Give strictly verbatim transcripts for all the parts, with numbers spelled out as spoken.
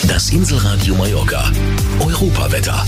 Das Inselradio Mallorca. Europawetter.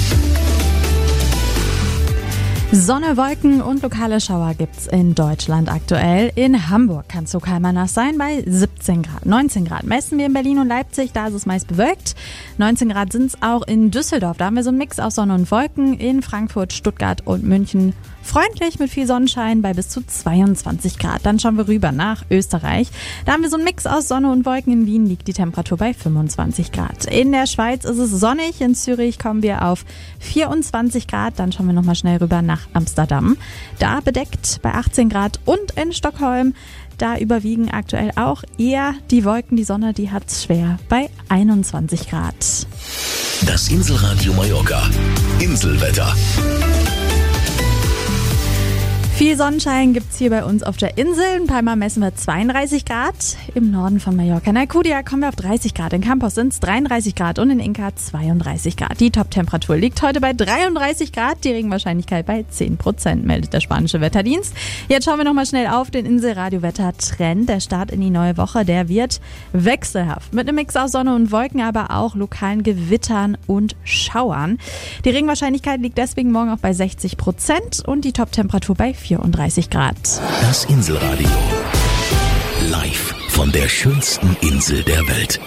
Sonne, Wolken und lokale Schauer gibt's in Deutschland aktuell. In Hamburg kann es lokal mal nass sein bei siebzehn Grad. neunzehn Grad messen wir in Berlin und Leipzig, da ist es meist bewölkt. neunzehn Grad sind es auch in Düsseldorf, da haben wir so einen Mix aus Sonne und Wolken. In Frankfurt, Stuttgart und München freundlich mit viel Sonnenschein bei bis zu zweiundzwanzig Grad. Dann schauen wir rüber nach Österreich. Da haben wir so einen Mix aus Sonne und Wolken. In Wien liegt die Temperatur bei fünfundzwanzig Grad. In der Schweiz ist es sonnig. In Zürich kommen wir auf vierundzwanzig Grad. Dann schauen wir nochmal schnell rüber nach Amsterdam. Da bedeckt bei achtzehn Grad. Und in Stockholm, da überwiegen aktuell auch eher die Wolken. Die Sonne, die hat's schwer bei einundzwanzig Grad. Das Inselradio Mallorca. Inselwetter. Viel Sonnenschein gibt's hier bei uns auf der Insel. In Palma messen wir zweiunddreißig Grad. Im Norden von Mallorca, in Alcudia, kommen wir auf dreißig Grad. In Campos sind's dreiunddreißig Grad und in Inca zweiunddreißig Grad. Die Top-Temperatur liegt heute bei dreiunddreißig Grad. Die Regenwahrscheinlichkeit bei zehn Prozent, meldet der spanische Wetterdienst. Jetzt schauen wir nochmal schnell auf den Inselradio-Wetter-Trend. Der Start in die neue Woche, der wird wechselhaft. Mit einem Mix aus Sonne und Wolken, aber auch lokalen Gewittern und Schauern. Die Regenwahrscheinlichkeit liegt deswegen morgen auch bei sechzig Prozent und die Top-Temperatur bei vierunddreißig Grad. Das Inselradio. Live von der schönsten Insel der Welt.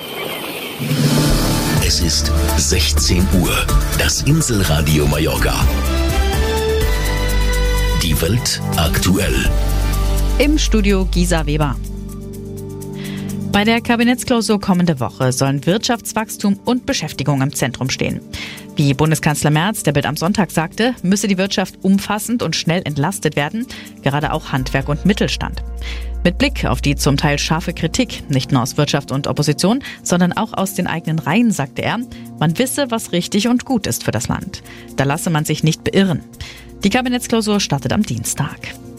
Es ist sechzehn Uhr. Das Inselradio Mallorca. Die Welt aktuell. Im Studio Gisa Weber. Bei der Kabinettsklausur kommende Woche sollen Wirtschaftswachstum und Beschäftigung im Zentrum stehen. Wie Bundeskanzler Merz der Bild am Sonntag sagte, müsse die Wirtschaft umfassend und schnell entlastet werden, gerade auch Handwerk und Mittelstand. Mit Blick auf die zum Teil scharfe Kritik, nicht nur aus Wirtschaft und Opposition, sondern auch aus den eigenen Reihen, sagte er, man wisse, was richtig und gut ist für das Land. Da lasse man sich nicht beirren. Die Kabinettsklausur startet am Dienstag.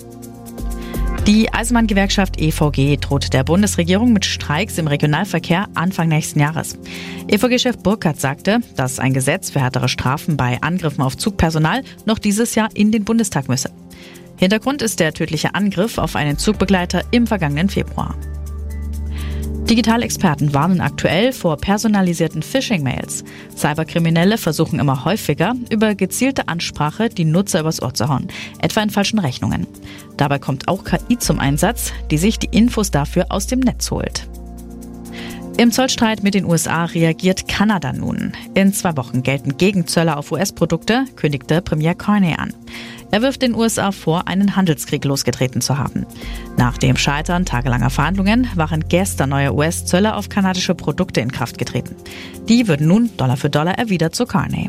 Die Eisenbahngewerkschaft E V G droht der Bundesregierung mit Streiks im Regionalverkehr Anfang nächsten Jahres. E V G-Chef Burkhardt sagte, dass ein Gesetz für härtere Strafen bei Angriffen auf Zugpersonal noch dieses Jahr in den Bundestag müsse. Hintergrund ist der tödliche Angriff auf einen Zugbegleiter im vergangenen Februar. Digitalexperten warnen aktuell vor personalisierten Phishing-Mails. Cyberkriminelle versuchen immer häufiger, über gezielte Ansprache die Nutzer übers Ohr zu hauen, etwa in falschen Rechnungen. Dabei kommt auch K I zum Einsatz, die sich die Infos dafür aus dem Netz holt. Im Zollstreit mit den U S A reagiert Kanada nun. In zwei Wochen gelten Gegenzölle auf U S-Produkte, kündigte Premier Carney an. Er wirft den U S A vor, einen Handelskrieg losgetreten zu haben. Nach dem Scheitern tagelanger Verhandlungen waren gestern neue U S-Zölle auf kanadische Produkte in Kraft getreten. Die würden nun Dollar für Dollar erwidert zu Carney.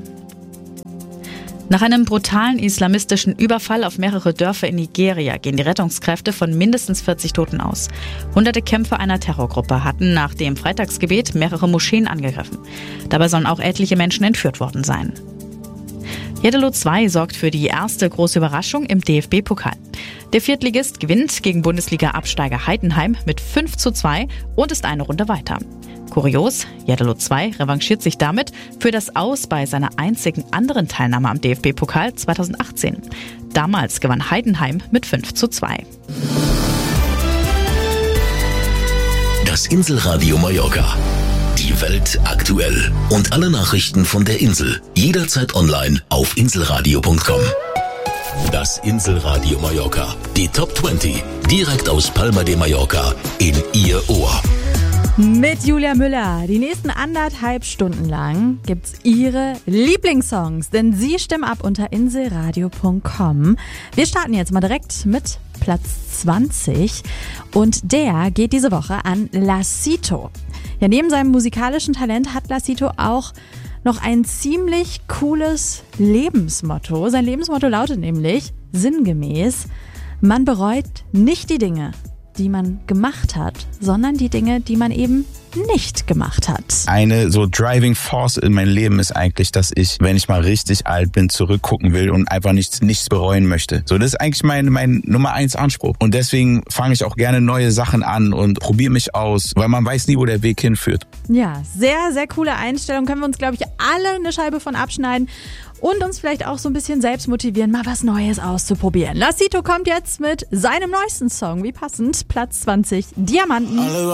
Nach einem brutalen islamistischen Überfall auf mehrere Dörfer in Nigeria gehen die Rettungskräfte von mindestens vierzig Toten aus. Hunderte Kämpfer einer Terrorgruppe hatten nach dem Freitagsgebet mehrere Moscheen angegriffen. Dabei sollen auch etliche Menschen entführt worden sein. Jeddelo zwei sorgt für die erste große Überraschung im D F B-Pokal. Der Viertligist gewinnt gegen Bundesliga-Absteiger Heidenheim mit fünf zu zwei und ist eine Runde weiter. Kurios, Jeddelo zwei revanchiert sich damit für das Aus bei seiner einzigen anderen Teilnahme am D F B-Pokal zweitausendachtzehn. Damals gewann Heidenheim mit fünf zu zwei. Das Inselradio Mallorca. Die Welt aktuell. Und alle Nachrichten von der Insel. Jederzeit online auf inselradio punkt com. Das Inselradio Mallorca. Die Top zwanzig. Direkt aus Palma de Mallorca in Ihr Ohr. Mit Julia Müller. Die nächsten anderthalb Stunden lang gibt's ihre Lieblingssongs, denn sie stimmen ab unter inselradio punkt com. Wir starten jetzt mal direkt mit Platz zwanzig und der geht diese Woche an Lacito. Ja, neben seinem musikalischen Talent hat Lacito auch noch ein ziemlich cooles Lebensmotto. Sein Lebensmotto lautet nämlich sinngemäß: Man bereut nicht die Dinge, die man gemacht hat, sondern die Dinge, die man eben nicht gemacht hat. Eine so Driving Force in meinem Leben ist eigentlich, dass ich, wenn ich mal richtig alt bin, zurückgucken will und einfach nichts, nichts bereuen möchte. So, das ist eigentlich mein, mein Nummer eins Anspruch. Und deswegen fange ich auch gerne neue Sachen an und probiere mich aus, weil man weiß nie, wo der Weg hinführt. Ja, sehr, sehr coole Einstellung. Können wir uns, glaube ich, alle eine Scheibe von abschneiden und uns vielleicht auch so ein bisschen selbst motivieren, mal was Neues auszuprobieren. Lacito kommt jetzt mit seinem neuesten Song, wie passend, Platz zwanzig, Diamanten.